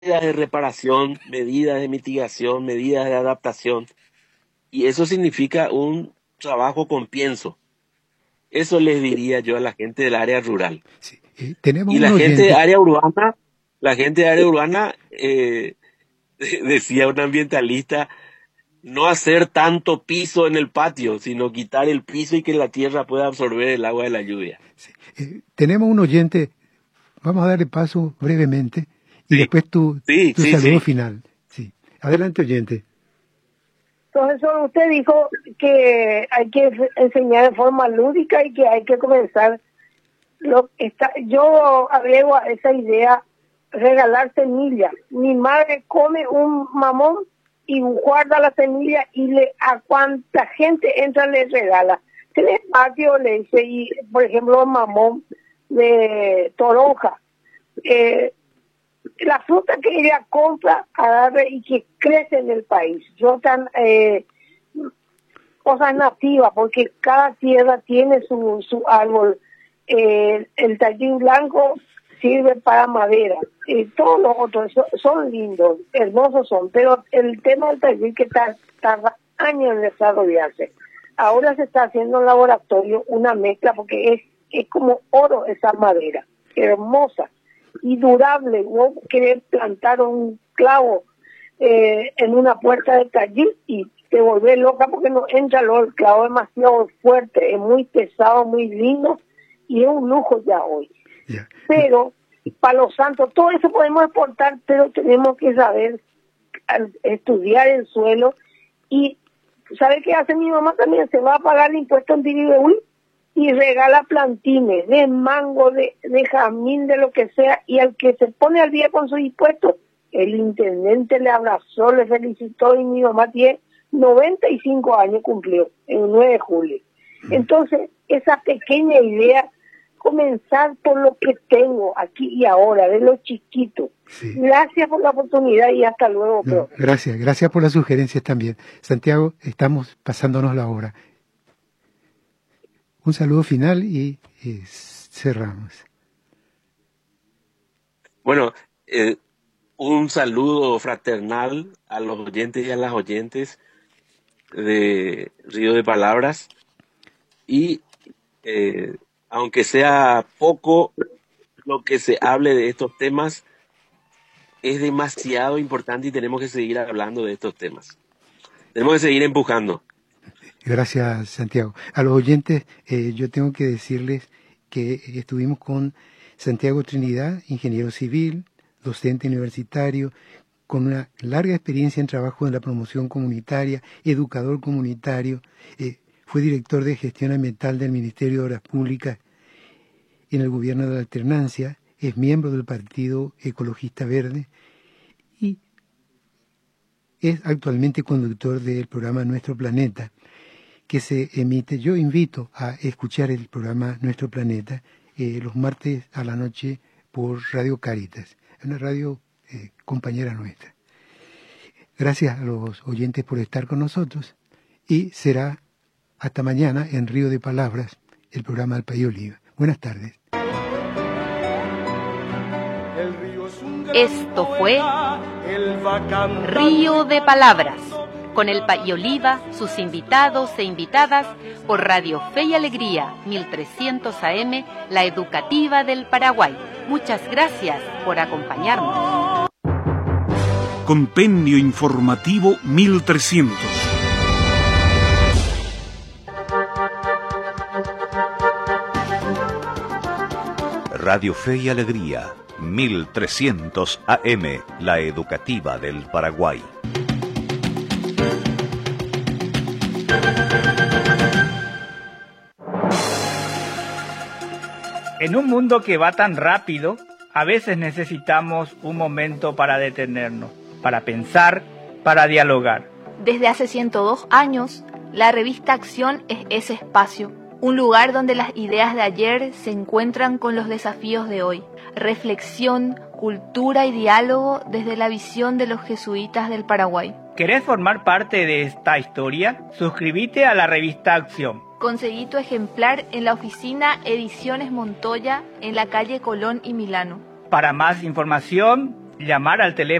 de reparación, medidas de mitigación, medidas de adaptación. Y eso significa un trabajo con pienso. Eso les diría yo a la gente del área rural. Sí. Tenemos Y un la gente de oyente. área urbana, decía un ambientalista, no hacer tanto piso en el patio, sino quitar el piso y que la tierra pueda absorber el agua de la lluvia. Sí. Tenemos un oyente. Vamos a darle paso brevemente y Sí, después tu sí, sí, saludo sí. final. Sí. Adelante, oyente. Profesor, usted dijo que hay que enseñar de forma lúdica y que hay que comenzar. Yo agrego a esa idea regalar semillas. Mi madre come un mamón y guarda la semilla y a cuanta gente entra le regala. En el patio le dice, y por ejemplo, mamón de toronja. La fruta que ella compra, agarre y que crece en el país. Cosas nativas, porque cada tierra tiene su árbol. El tallín blanco sirve para madera. Todos los otros son lindos, hermosos son, pero el tema del tallín que tarda años en desarrollarse. Ahora se está haciendo en laboratorio una mezcla, porque es como oro esa madera, hermosa y durable. Vos querés plantar un clavo en una puerta de tallín y te volvés loca porque no entra el clavo, demasiado fuerte, es muy pesado, muy lindo y es un lujo ya hoy. Yeah. Pero Palo Santo, todo eso podemos exportar, pero tenemos que saber estudiar el suelo. Y ¿sabe qué hace mi mamá también? Se va a pagar el impuesto en Tiribehuí y regala plantines de mango, de jazmín, de lo que sea, y al que se pone al día con sus impuestos, el intendente le abrazó, le felicitó, y mi mamá tiene 95 años, cumplió el 9 de julio. Entonces, esa pequeña idea, comenzar por lo que tengo aquí y ahora, de lo chiquito. Sí. Gracias por la oportunidad y hasta luego. No, gracias por las sugerencias también. Santiago, estamos pasándonos la hora. Un saludo final y cerramos. Bueno, un saludo fraternal a los oyentes y a las oyentes de Río de Palabras. Y aunque sea poco lo que se hable de estos temas, es demasiado importante y tenemos que seguir hablando de estos temas. Tenemos que seguir empujando. Gracias, Santiago. A los oyentes, yo tengo que decirles que estuvimos con Santiago Trinidad, ingeniero civil, docente universitario, con una larga experiencia en trabajo en la promoción comunitaria, educador comunitario, fue director de gestión ambiental del Ministerio de Obras Públicas en el gobierno de la alternancia, es miembro del Partido Ecologista Verde y es actualmente conductor del programa Nuestro Planeta, que se emite. Yo invito a escuchar el programa Nuestro Planeta los martes a la noche por Radio Caritas, una radio compañera nuestra. Gracias a los oyentes por estar con nosotros y será hasta mañana en Río de Palabras, el programa del País Oliva. Buenas tardes. Esto fue Río de Palabras, con el País Oliva, sus invitados e invitadas, por Radio Fe y Alegría, 1300 AM, la educativa del Paraguay. Muchas gracias por acompañarnos. Compendio Informativo 1300. Radio Fe y Alegría, 1300 AM, la educativa del Paraguay. En un mundo que va tan rápido, a veces necesitamos un momento para detenernos, para pensar, para dialogar. Desde hace 102 años, la revista Acción es ese espacio, un lugar donde las ideas de ayer se encuentran con los desafíos de hoy. Reflexión, cultura y diálogo desde la visión de los jesuitas del Paraguay. ¿Querés formar parte de esta historia? Suscríbete a la revista Acción. Conseguí tu ejemplar en la oficina Ediciones Montoya, en la calle Colón y Milano. Para más información, llamar al teléfono